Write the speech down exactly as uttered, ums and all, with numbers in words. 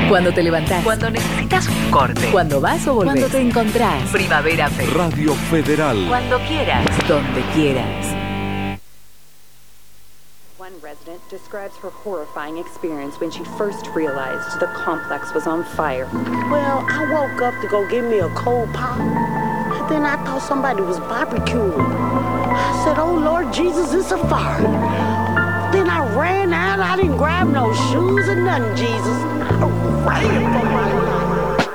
Cuando te levantás. Cuando necesitas un corte. Cuando vas o volvés. Cuando te encontrás. Primavera Fest. Radio Federal. Cuando quieras. Donde quieras. One resident describes her horrifying experience when she first realized the complex was on fire. Well, I woke up to go get me a cold pop. Then I thought somebody was barbecuing. I said, oh Lord Jesus, it's a fire. Then I ran out. I didn't grab no shoes or nothing, Jesus. I ran for my life.